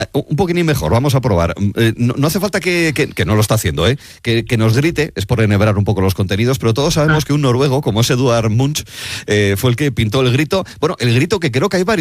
Un poquitín mejor, vamos a probar. No hace falta que no lo está haciendo, que nos grite, es por enhebrar un poco los contenidos, pero todos sabemos que un noruego, como es Edvard Munch, fue el que pintó el grito. Bueno, el grito que creo que hay varios